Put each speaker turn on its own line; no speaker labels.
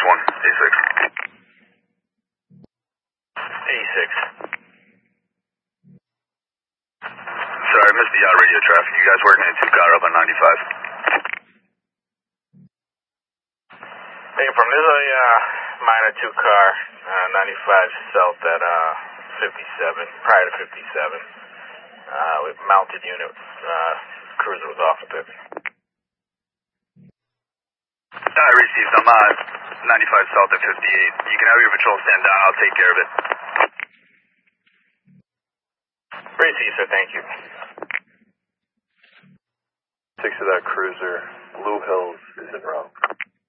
1, A6.
A6.
Sorry, I missed the radio traffic. You guys working in 2-car up on 95?
Hey, from this is a minor 2-car, 95 south at 57, prior to 57. With mounted unit, cruiser was off a bit.
I received. I'm 95 south at 58. You can have your patrol stand down. I'll take care of it.
Receive, sir. Thank you.
6 of that cruiser, Blue Hills is en route.